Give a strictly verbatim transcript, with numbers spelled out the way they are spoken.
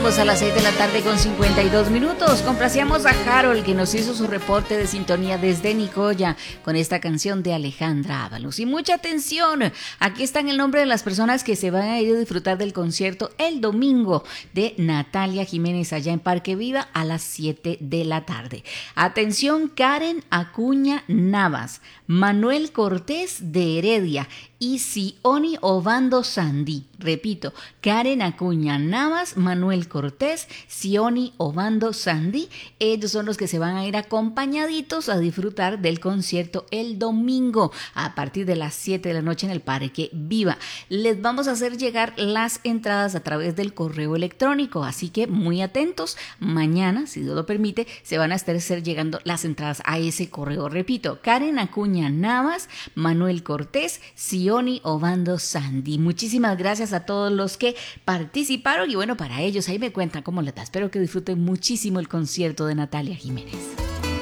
Llegamos a las seis de la tarde con cincuenta y dos minutos. Complacíamos a Harold, que nos hizo su reporte de sintonía desde Nicoya con esta canción de Alejandra Ábalos. Y mucha atención, aquí están el nombre de las personas que se van a ir a disfrutar del concierto el domingo de Natalia Jiménez allá en Parque Viva a las siete de la tarde. Atención, Karen Acuña Navas, Manuel Cortés de Heredia y Sioni Obando Sandí. Repito, Karen Acuña Navas, Manuel Cortés, Sioni Obando Sandí. Ellos son los que se van a ir acompañaditos a disfrutar del concierto el domingo a partir de las siete de la noche en el Parque Viva. Les vamos a hacer llegar las entradas a través del correo electrónico, así que muy atentos. Mañana, si Dios lo permite, se van a estar llegando las entradas a ese correo. Repito, Karen Acuña Navas, Manuel Cortés, Sioni Obando Sandí. Muchísimas gracias a todos los que participaron y bueno, para ellos ahí me cuentan cómo les da. Espero que disfruten muchísimo el concierto de Natalia Jiménez.